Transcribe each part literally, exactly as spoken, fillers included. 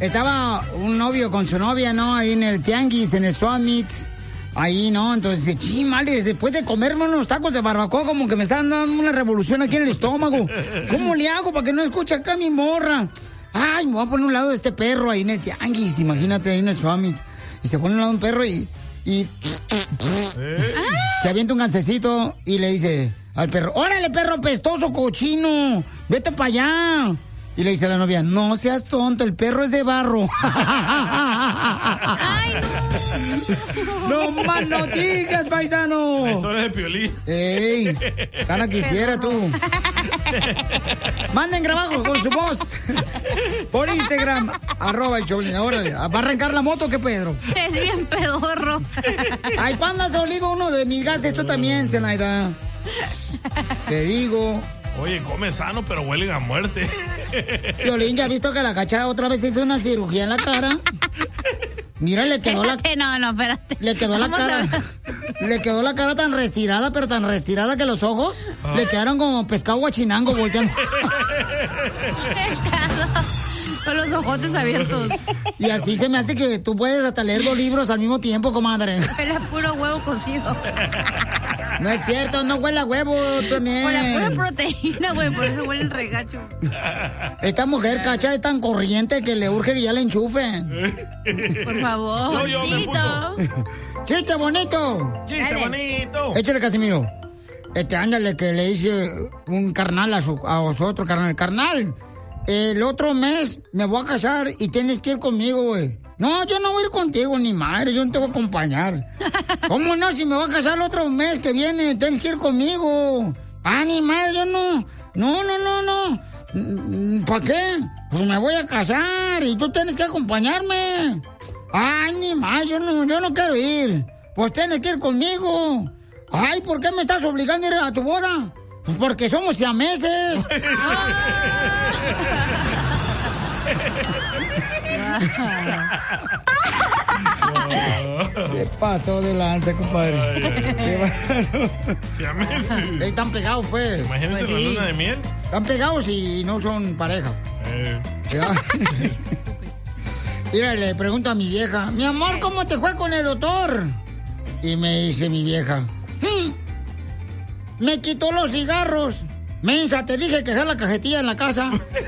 estaba un novio con su novia, ¿no? Ahí en el tianguis, en el Swap Meet. Ahí, ¿no? Entonces dice, chimales, después de comerme unos tacos de barbacoa, como que me están dando una revolución aquí en el estómago. ¿Cómo le hago para que no escuche acá mi morra? Ay, me voy a poner a un lado de este perro ahí en el tianguis, imagínate, ahí en el Swap Meet. Y se pone a un lado de un perro y... y ¿Eh? Se avienta un gansecito y le dice al perro, ¡órale, perro pestoso, cochino! ¡Vete para allá! Y le dice a la novia, no seas tonto, el perro es de barro. ¡Ay, no! ¡No más no digas, paisano! La historia de Piolín. ¡Ey! Gana quisiera tú. Manden grabajo con su voz. Por Instagram, arroba el Choplin. Órale, ¿va a arrancar la moto o qué, Pedro? Es bien pedorro. Ay, ¿cuándo has olido uno de mis gases? Tú también, Zenaida. Te digo... Oye, come sano, pero huelen a muerte. Piolín, ¿ya has visto que la Cacha otra vez hizo una cirugía en la cara? Mira, le quedó espérate, la... No, no, espérate. Le quedó la cara... Le quedó la cara tan retirada, pero tan retirada que los ojos ah. le quedaron como pescado guachinango volteando. Pescado. Con los ojotes abiertos. Y así se me hace que tú puedes hasta leer dos libros al mismo tiempo, comadre. Huele a puro huevo cocido. No es cierto, no huele a huevo también. Huele a pura proteína, güey, por eso huele el regacho. Esta mujer, Cacha, es tan corriente que le urge que ya la enchufen. Por favor. No, yo me puto. ¡Chiste bonito! ¡Chiste bonito! Échale, Casimiro. Este, ándale, que le hice un carnal a, su, a su otro carnal. Carnal, el otro mes me voy a casar y tienes que ir conmigo, güey. No, yo no voy a ir contigo, ni madre, yo no te voy a acompañar. ¿Cómo no? Si me voy a casar el otro mes que viene, tienes que ir conmigo. Ah, ni madre, yo no. No, no, no, no. ¿Para qué? Pues me voy a casar y tú tienes que acompañarme. Ay, ni madre, yo no, yo no quiero ir. Pues tienes que ir conmigo. Ay, ¿por qué me estás obligando a ir a tu boda? Pues porque somos siameses. se, se pasó de lanza, compadre. Ay, siameses. Están pegados, pues. Imagínense pues, la luna sí. de miel. Están pegados y no son pareja. Eh. Mira, le pregunto a mi vieja, mi amor, ¿cómo te fue con el doctor? Y me dice mi vieja, hm, me quitó los cigarros. Mensa, te dije que dejar la cajetilla en la casa.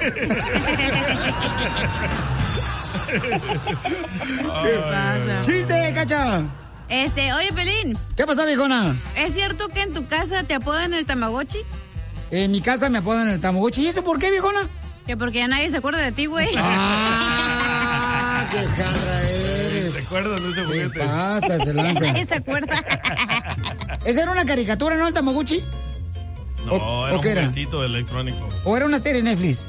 ¿Qué pasa? ¡Chiste, Cacha! Este, oye, Pelín. ¿Qué pasó, viejona? ¿Es cierto que en tu casa te apodan el Tamagotchi? En mi casa me apodan el Tamagotchi. ¿Y eso por qué, viejona? Que porque ya nadie se acuerda de ti, güey. ¡Ah! ¡Qué jarra eres! ¿Te acuerdas de ese juguete? ¿Qué pasa? Se lanza. Nadie se acuerda. ¿Esa era una caricatura, no, el Tamagotchi? No, ¿O, era ¿o un juguetito electrónico. ¿O era una serie en Netflix?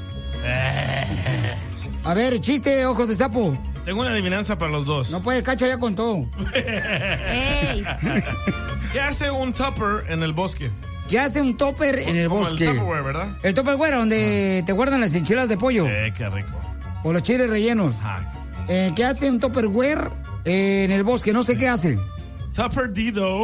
A ver, chiste, ojos de sapo. Tengo una adivinanza para los dos. No puede, Cacha ya contó. Ey. ¿Qué hace un tupper en el bosque? ¿Qué hace un topper en el bosque? El Tupperware, ¿verdad? El Tupperware, donde ah. te guardan las enchiladas de pollo. Eh, qué rico. O los chiles rellenos. Eh, ¿Qué hace un Tupperware eh, en el bosque? No sé qué hace. Tupper Dido.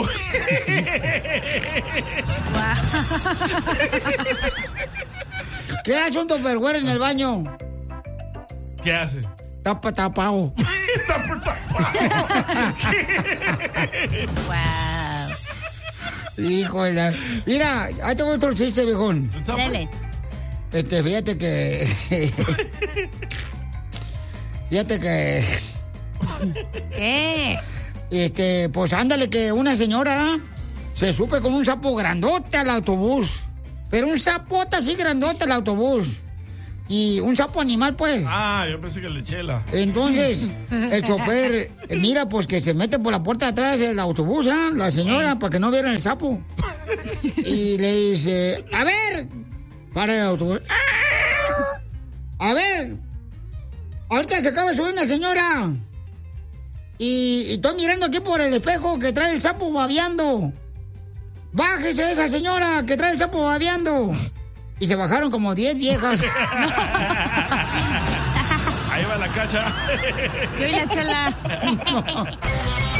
¿Qué hace un Tupperware en el baño? ¿Qué hace? Tapa tapao. Tapa tapao. Wow. Híjole. Mira, ahí tengo otro chiste, viejón. Dale. Este, fíjate que... fíjate que... ¿Qué? Este, pues ándale que una señora se sube con un sapo grandote al autobús. Pero un sapote así grandote al autobús. Y un sapo animal, pues. Ah, yo pensé que el de chela. Entonces, el chofer, mira, pues que se mete por la puerta de atrás del autobús, ¿ah? La señora, para que no vieran el sapo. Y le dice, a ver, para el autobús. A ver, ahorita se acaba de subir una señora. Y, y estoy mirando aquí por el espejo que trae el sapo babeando. Bájese esa señora que trae el sapo babeando. Y se bajaron como diez viejas. Ahí va la Cacha. Yo y la Chela.